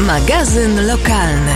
Magazyn lokalny.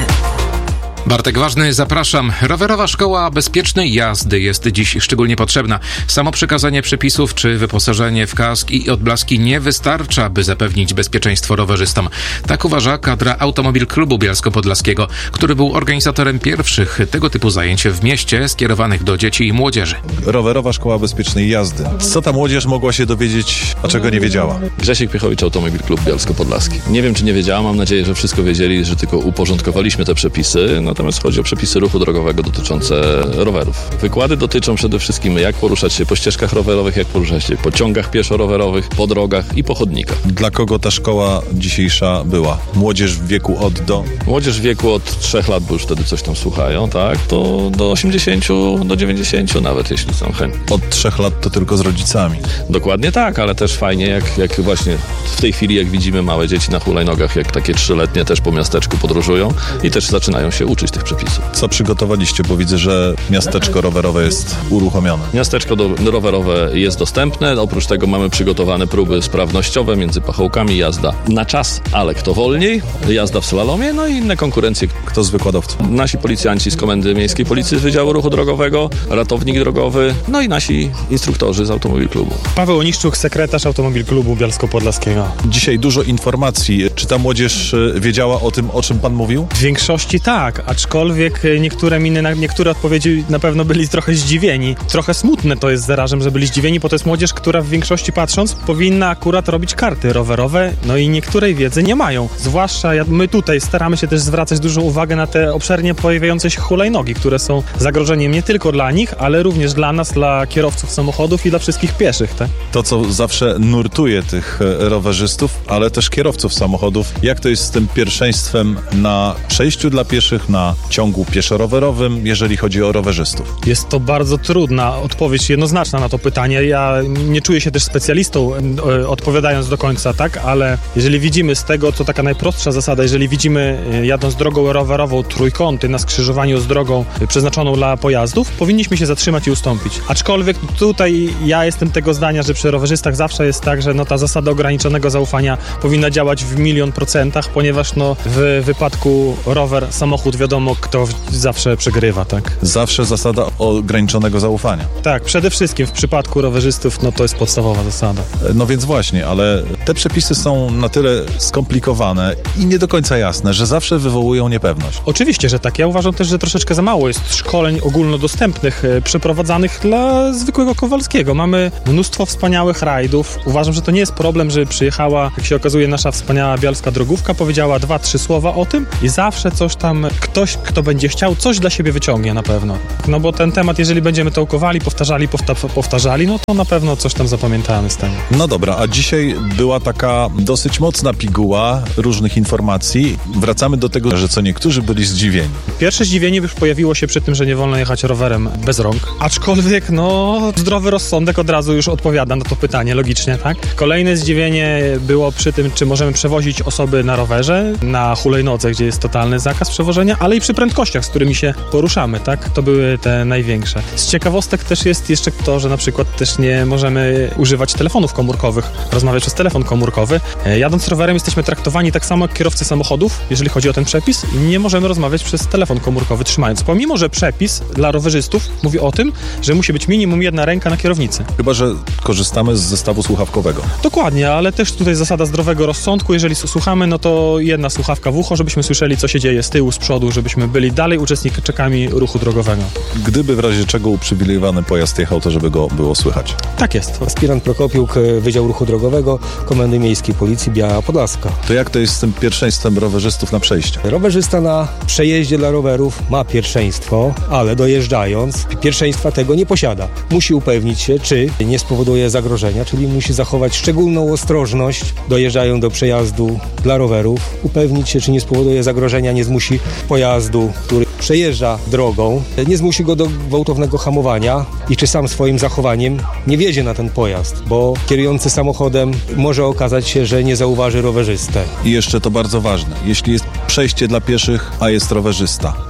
Bartek Ważny, zapraszam. Rowerowa szkoła bezpiecznej jazdy jest dziś szczególnie potrzebna. Samo przekazanie przepisów czy wyposażenie w kask i odblaski nie wystarcza, by zapewnić bezpieczeństwo rowerzystom. Tak uważa kadra Automobil Klubu Bielsko-Podlaskiego, który był organizatorem pierwszych tego typu zajęć w mieście skierowanych do dzieci i młodzieży. Rowerowa szkoła bezpiecznej jazdy. Co ta młodzież mogła się dowiedzieć, a czego nie wiedziała? Grzesiek Piechowicz, Automobil Klub Bielsko-Podlaski. Nie wiem, czy nie wiedziała, mam nadzieję, że wszystko wiedzieli, że tylko uporządkowaliśmy te przepisy. Natomiast chodzi o przepisy ruchu drogowego dotyczące rowerów. Wykłady dotyczą przede wszystkim, jak poruszać się po ścieżkach rowerowych, jak poruszać się po ciągach pieszo-rowerowych, po drogach i po chodnikach. Dla kogo ta szkoła dzisiejsza była? Młodzież w wieku od do? Młodzież w wieku od 3 lat, bo już wtedy coś tam słuchają, tak? To do 80, do 90 nawet, jeśli są chętni. Od 3 lat to tylko z rodzicami. Dokładnie tak, ale też fajnie, jak właśnie w tej chwili, jak widzimy małe dzieci na hulajnogach, jak takie 3-letnie też po miasteczku podróżują i też zaczynają się uczyć tych przepisów. Co przygotowaliście, bo widzę, że miasteczko rowerowe jest uruchomione. Miasteczko rowerowe jest dostępne. Oprócz tego mamy przygotowane próby sprawnościowe między pachołkami, jazda na czas, ale kto wolniej, jazda w slalomie, no i inne konkurencje. Kto z wykładowców? Nasi policjanci z Komendy Miejskiej Policji z Wydziału Ruchu Drogowego, ratownik drogowy, no i nasi instruktorzy z Automobil Klubu. Paweł Oniszczuk, sekretarz Automobil Klubu Bielsko-Podlaskiego. Dzisiaj dużo informacji. Czy ta młodzież wiedziała o tym, o czym pan mówił? W większości tak, aczkolwiek niektóre odpowiedzi na pewno byli trochę zdziwieni. Trochę smutne to jest zarazem, że byli zdziwieni, bo to jest młodzież, która w większości patrząc powinna akurat robić karty rowerowe, no i niektórej wiedzy nie mają. Zwłaszcza my tutaj staramy się też zwracać dużą uwagę na te obszernie pojawiające się hulajnogi, które są zagrożeniem nie tylko dla nich, ale również dla nas, dla kierowców samochodów i dla wszystkich pieszych. Tak? To, co zawsze nurtuje tych rowerzystów, ale też kierowców samochodów, jak to jest z tym pierwszeństwem na przejściu dla pieszych, na ciągu pieszo-rowerowym, jeżeli chodzi o rowerzystów? Jest to bardzo trudna odpowiedź, jednoznaczna na to pytanie. Ja nie czuję się też specjalistą odpowiadając do końca, tak, ale jeżeli widzimy z tego, co taka najprostsza zasada, jeżeli widzimy jadąc drogą rowerową trójkąty na skrzyżowaniu z drogą przeznaczoną dla pojazdów, powinniśmy się zatrzymać i ustąpić. Aczkolwiek tutaj ja jestem tego zdania, że przy rowerzystach zawsze jest tak, że ta zasada ograniczonego zaufania powinna działać w 1,000,000%, ponieważ w wypadku rower, samochód, wiadomo, kto zawsze przegrywa, tak? Zawsze zasada ograniczonego zaufania. Tak, przede wszystkim w przypadku rowerzystów, to jest podstawowa zasada. No więc właśnie, ale te przepisy są na tyle skomplikowane i nie do końca jasne, że zawsze wywołują niepewność. Oczywiście, że tak. Ja uważam też, że troszeczkę za mało jest szkoleń ogólnodostępnych przeprowadzanych dla zwykłego Kowalskiego. Mamy mnóstwo wspaniałych rajdów. Uważam, że to nie jest problem, że przyjechała, jak się okazuje, nasza wspaniała bialska drogówka, powiedziała 2-3 słowa o tym i zawsze coś tam, ktoś, kto będzie chciał, coś dla siebie wyciągnie na pewno. No bo ten temat, jeżeli będziemy tołkowali, powtarzali, no to na pewno coś tam zapamiętamy z tego. No dobra, a dzisiaj była taka dosyć mocna piguła różnych informacji. Wracamy do tego, że co niektórzy byli zdziwieni. Pierwsze zdziwienie już pojawiło się przy tym, że nie wolno jechać rowerem bez rąk. Aczkolwiek, zdrowy rozsądek od razu już odpowiada na to pytanie, logicznie, tak? Kolejne zdziwienie było przy tym, czy możemy przewozić osoby na rowerze, na hulajnodze, gdzie jest totalny zakaz przewożenia, ale i przy prędkościach, z którymi się poruszamy, tak? To były te największe. Z ciekawostek też jest jeszcze to, że na przykład też nie możemy używać telefonów komórkowych, rozmawiać przez telefon komórkowy. Jadąc rowerem jesteśmy traktowani tak samo jak kierowcy samochodów, jeżeli chodzi o ten przepis, i nie możemy rozmawiać przez telefon komórkowy trzymając, pomimo że przepis dla rowerzystów mówi o tym, że musi być minimum jedna ręka na kierownicy. Chyba że korzystamy z zestawu słuchawkowego. Dokładnie, ale też tutaj zasada zdrowego rozsądku, jeżeli słuchamy, to jedna słuchawka w ucho, żebyśmy słyszeli, co się dzieje z tyłu, z przodu, żebyśmy byli dalej uczestnikami ruchu drogowego. Gdyby w razie czego uprzywilejowany pojazd jechał, to żeby go było słychać. Tak jest. Aspirant Prokopiuk, Wydział Ruchu Drogowego, Komendy Miejskiej Policji Biała Podlaska. To jak to jest z tym pierwszeństwem rowerzystów na przejście? Rowerzysta na przejeździe dla rowerów ma pierwszeństwo, ale dojeżdżając pierwszeństwa tego nie posiada. Musi upewnić się, czy nie spowoduje zagrożenia, czyli musi zachować szczególną ostrożność, dojeżdżają do przejazdu dla rowerów, upewnić się, czy nie spowoduje zagrożenia, nie zmusi pojazdu, który przejeżdża drogą, nie zmusi go do gwałtownego hamowania i czy sam swoim zachowaniem nie wjedzie na ten pojazd, bo kierujący samochodem może okazać się, że nie zauważy rowerzystę. I jeszcze to bardzo ważne, jeśli jest przejście dla pieszych, a jest rowerzysta,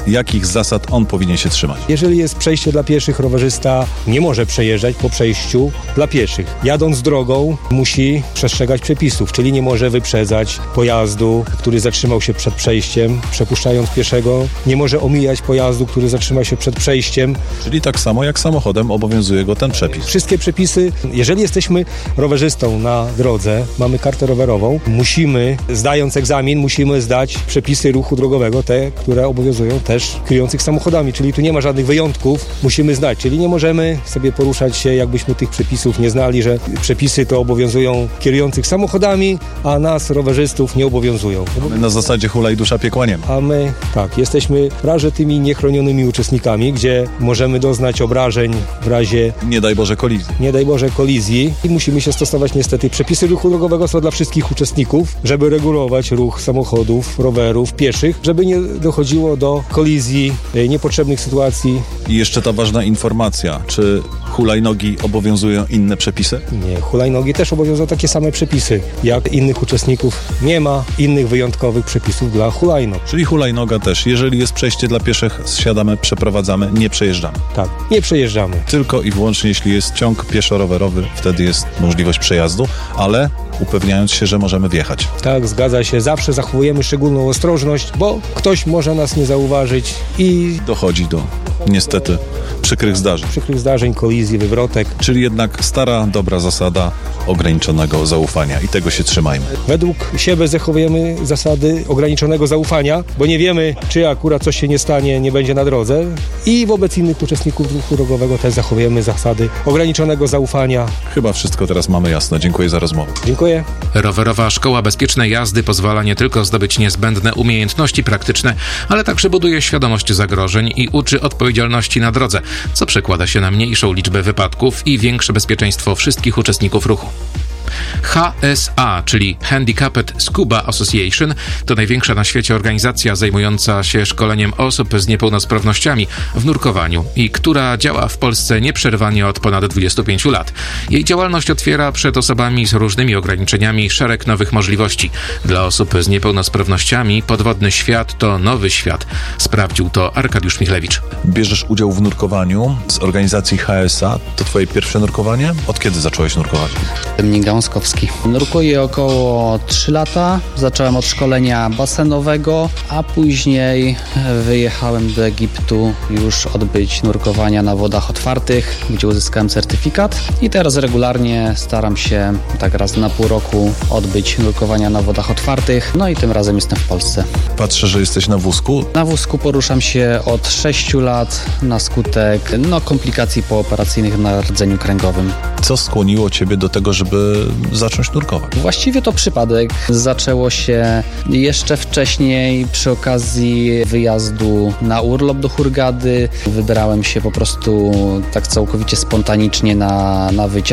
jakich zasad on powinien się trzymać? Jeżeli jest przejście dla pieszych, rowerzysta nie może przejeżdżać po przejściu dla pieszych. Jadąc drogą musi przestrzegać przepisów, czyli nie może wyprzedzać pojazdu, który zatrzymał się przed przejściem, przepuszczając pieszego. Nie może omijać pojazdu, który zatrzymał się przed przejściem. Czyli tak samo jak samochodem obowiązuje go ten przepis. Wszystkie przepisy, jeżeli jesteśmy rowerzystą na drodze, mamy kartę rowerową, zdając egzamin, musimy zdać przepisy ruchu drogowego, te, które obowiązują też kierujących samochodami, czyli tu nie ma żadnych wyjątków, musimy znać, czyli nie możemy sobie poruszać się, jakbyśmy tych przepisów nie znali, że przepisy to obowiązują kierujących samochodami, a nas, rowerzystów, nie obowiązują. Na zasadzie hulaj dusza piekła nie ma. A my, tak, jesteśmy prawie tymi niechronionymi uczestnikami, gdzie możemy doznać obrażeń w razie Nie daj Boże kolizji i musimy się stosować niestety. Przepisy ruchu drogowego są dla wszystkich uczestników, żeby regulować ruch samochodów, rowerów, pieszych, żeby nie dochodziło do kolizji, niepotrzebnych sytuacji. I jeszcze ta ważna informacja, czy hulajnogi obowiązują inne przepisy? Nie, hulajnogi też obowiązują takie same przepisy jak innych uczestników. Nie ma innych wyjątkowych przepisów dla hulajnog. Czyli hulajnoga też, jeżeli jest przejście dla pieszych, zsiadamy, przeprowadzamy, nie przejeżdżamy. Tak, nie przejeżdżamy. Tylko i wyłącznie jeśli jest ciąg pieszo-rowerowy, wtedy jest możliwość przejazdu, ale upewniając się, że możemy wjechać. Tak, zgadza się. Zawsze zachowujemy szczególną ostrożność, bo ktoś może nas nie zauważyć i Dochodzi do, niestety, przykrych zdarzeń, kolizji, wywrotek. Czyli jednak stara, dobra zasada ograniczonego zaufania i tego się trzymajmy. Według siebie zachowujemy zasady ograniczonego zaufania, bo nie wiemy, czy akurat coś się nie stanie, nie będzie na drodze i wobec innych uczestników ruchu drogowego też zachowujemy zasady ograniczonego zaufania. Chyba wszystko teraz mamy jasne. Dziękuję za rozmowę. Dziękuję. Rowerowa Szkoła Bezpiecznej Jazdy pozwala nie tylko zdobyć niezbędne umiejętności praktyczne, ale także buduje świadomość zagrożeń i uczy odpowiedzialności na drodze, co przekłada się na mniejszą liczbę wypadków i większe bezpieczeństwo wszystkich uczestników ruchu. HSA, czyli Handicapped Scuba Association, to największa na świecie organizacja zajmująca się szkoleniem osób z niepełnosprawnościami w nurkowaniu i która działa w Polsce nieprzerwanie od ponad 25 lat. Jej działalność otwiera przed osobami z różnymi ograniczeniami szereg nowych możliwości. Dla osób z niepełnosprawnościami podwodny świat to nowy świat. Sprawdził to Arkadiusz Michlewicz. Bierzesz udział w nurkowaniu z organizacji HSA. To twoje pierwsze nurkowanie? Od kiedy zacząłeś nurkować? Gąskowski. Nurkuję około 3 lata. Zacząłem od szkolenia basenowego, a później wyjechałem do Egiptu już odbyć nurkowania na wodach otwartych, gdzie uzyskałem certyfikat i teraz regularnie staram się tak raz na pół roku odbyć nurkowania na wodach otwartych, no i tym razem jestem w Polsce. Patrzę, że jesteś na wózku. Na wózku poruszam się od 6 lat na skutek komplikacji pooperacyjnych na rdzeniu kręgowym. Co skłoniło ciebie do tego, żeby zacząć nurkować? Właściwie to przypadek. Zaczęło się jeszcze wcześniej przy okazji wyjazdu na urlop do Hurgady. Wybrałem się po prostu tak całkowicie spontanicznie na wycieczkę